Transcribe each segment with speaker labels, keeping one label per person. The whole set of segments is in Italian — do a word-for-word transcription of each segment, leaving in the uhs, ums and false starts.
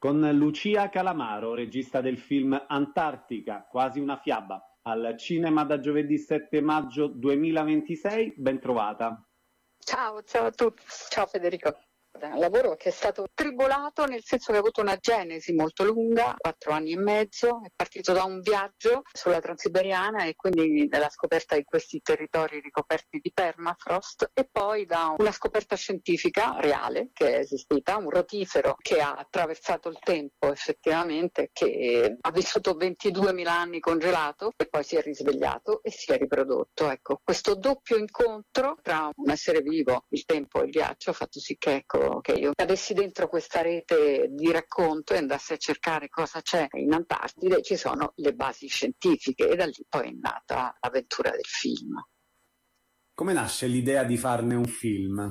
Speaker 1: con Lucia Calamaro, regista del film Antartica, quasi una fiaba, al cinema da giovedì sette maggio duemilaventisei. Ben trovata.
Speaker 2: Ciao, ciao a tutti. Ciao Federico. Un lavoro che è stato tribolato, nel senso che ha avuto una genesi molto lunga, quattro anni e mezzo. È partito da un viaggio sulla Transiberiana e quindi dalla scoperta di questi territori ricoperti di permafrost, e poi da una scoperta scientifica reale che è esistita, un rotifero che ha attraversato il tempo effettivamente, che ha vissuto ventiduemila anni congelato e poi si è risvegliato e si è riprodotto. Ecco, questo doppio incontro tra un essere vivo, il tempo e il ghiaccio ha fatto sì che, ecco, che io cadessi dentro questa rete di racconto e andassi a cercare cosa c'è in Antartide. Ci sono le basi scientifiche e da lì poi è nata l'avventura del film.
Speaker 1: Come nasce l'idea di farne un film?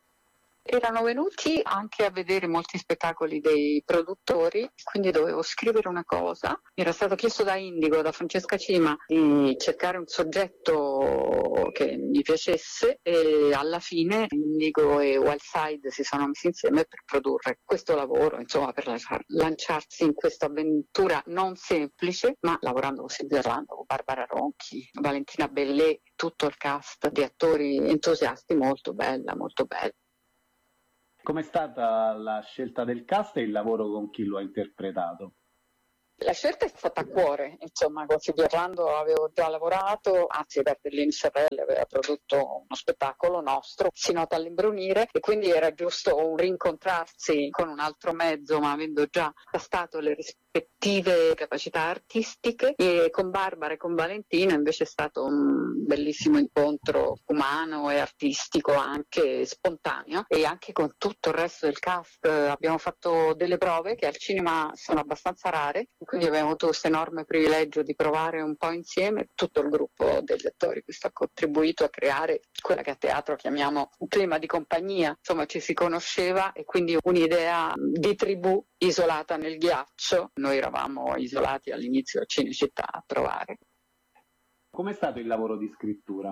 Speaker 2: Erano venuti anche a vedere molti spettacoli dei produttori, quindi dovevo scrivere una cosa. Mi era stato chiesto da Indigo, da Francesca Cima, di cercare un soggetto che mi piacesse, e alla fine Indigo e Wildside si sono messi insieme per produrre questo lavoro, insomma, per lanciarsi in questa avventura non semplice, ma lavorando con Silvia Orlando, con Barbara Ronchi, Valentina Bellè, tutto il cast di attori entusiasti, molto bella, molto bella.
Speaker 1: Com'è stata la scelta del cast e il lavoro con chi lo ha interpretato?
Speaker 2: La scelta è stata a cuore, insomma, con Silvia Orlando avevo già lavorato, anzi Bertellini Serrelli aveva prodotto uno spettacolo nostro, Si nota all'imbrunire, e quindi era giusto un rincontrarsi con un altro mezzo, ma avendo già tastato le rispettive capacità artistiche. E con Barbara e con Valentina invece è stato un bellissimo incontro umano e artistico, anche spontaneo, e anche con tutto il resto del cast. Abbiamo fatto delle prove che al cinema sono abbastanza rare, quindi abbiamo avuto questo enorme privilegio di provare un po' insieme. Tutto il gruppo degli attori, questo ha contribuito a creare quella che a teatro chiamiamo un clima di compagnia, insomma ci si conosceva, e quindi un'idea di tribù isolata nel ghiaccio. Noi eravamo isolati all'inizio a Cinecittà a provare.
Speaker 1: Com'è stato il lavoro di scrittura?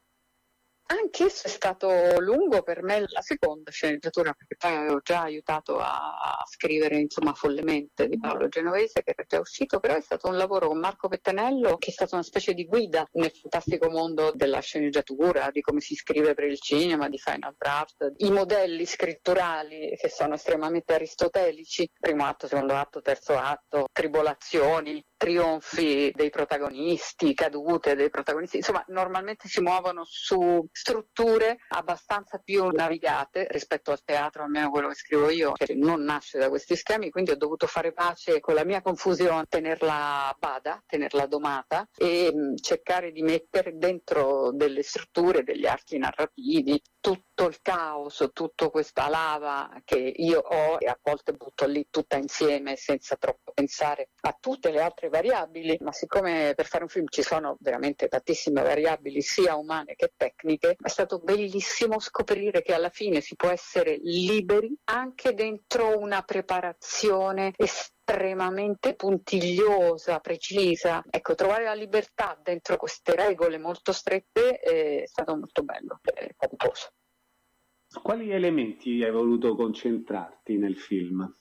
Speaker 2: Anch'esso è stato lungo, per me la seconda sceneggiatura, perché poi avevo già aiutato a scrivere, insomma, Follemente di Paolo Genovese, che era già uscito, però è stato un lavoro con Marco Pettanello, che è stato una specie di guida nel fantastico mondo della sceneggiatura, di come si scrive per il cinema, di Final Draft, i modelli scritturali che sono estremamente aristotelici, primo atto, secondo atto, terzo atto, tribolazioni, trionfi dei protagonisti, cadute dei protagonisti, insomma normalmente si muovono su strutture abbastanza più navigate rispetto al teatro, almeno quello che scrivo io, che non nasce da questi schemi, quindi ho dovuto fare pace con la mia confusione, tenerla a bada, tenerla domata, e mh, cercare di mettere dentro delle strutture, degli archi narrativi, tutto il caos, tutta questa lava che io ho, e a volte butto lì tutta insieme senza troppo pensare a tutte le altre variabili. Ma siccome per fare un film ci sono veramente tantissime variabili, sia umane che tecniche, è stato bellissimo scoprire che alla fine si può essere liberi anche dentro una preparazione estremamente puntigliosa, precisa. Ecco, trovare la libertà dentro queste regole molto strette è stato molto bello, è faticoso.
Speaker 1: Su quali elementi hai voluto concentrarti nel film?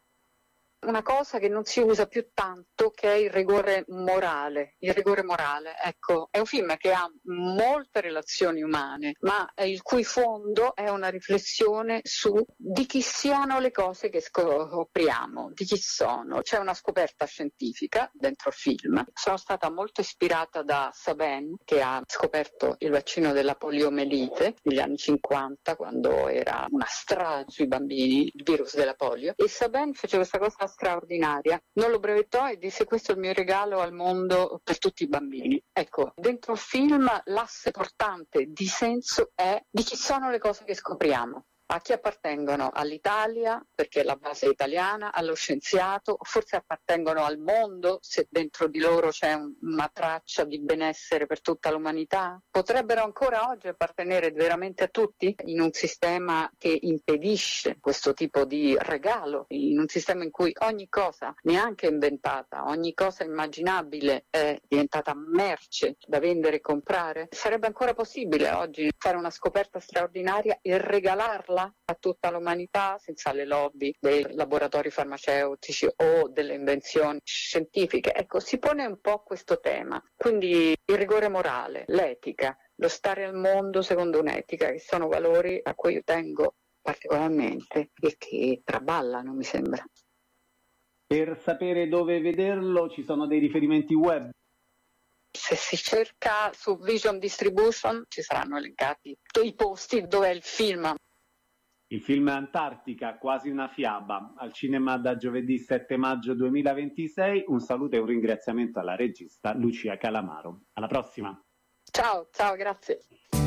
Speaker 2: Una cosa che non si usa più tanto, che è il rigore morale. Il rigore morale, ecco, è un film che ha molte relazioni umane, ma il cui fondo è una riflessione su di chi siano le cose che scopriamo, di chi sono. C'è una scoperta scientifica dentro il film. Sono stata molto ispirata da Sabin, che ha scoperto il vaccino della poliomelite negli anni cinquanta, quando era una strage sui bambini, il virus della polio, e Sabin fece questa cosa straordinaria, non lo brevettò e disse: questo è il mio regalo al mondo per tutti i bambini. Ecco, dentro il film l'asse portante di senso è di chi sono le cose che scopriamo. A chi appartengono? All'Italia, perché la base è italiana, allo scienziato, forse appartengono al mondo, se dentro di loro c'è un, una traccia di benessere per tutta l'umanità. Potrebbero ancora oggi appartenere veramente a tutti, in un sistema che impedisce questo tipo di regalo, in un sistema in cui ogni cosa, neanche inventata, ogni cosa immaginabile è diventata merce da vendere e comprare. Sarebbe ancora possibile oggi fare una scoperta straordinaria e regalarla regola a tutta l'umanità senza le lobby dei laboratori farmaceutici o delle invenzioni scientifiche. Ecco, si pone un po' questo tema, quindi il rigore morale, l'etica, lo stare al mondo secondo un'etica, che sono valori a cui io tengo particolarmente e che traballano, mi sembra.
Speaker 1: Per sapere dove vederlo ci sono dei riferimenti web?
Speaker 2: Se si cerca su Vision Distribution ci saranno elencati i posti dove è il film.
Speaker 1: Il film Antartica, quasi una fiaba, al cinema da giovedì sette maggio duemilaventisei. Un saluto e un ringraziamento alla regista Lucia Calamaro. Alla prossima.
Speaker 2: Ciao, ciao, grazie.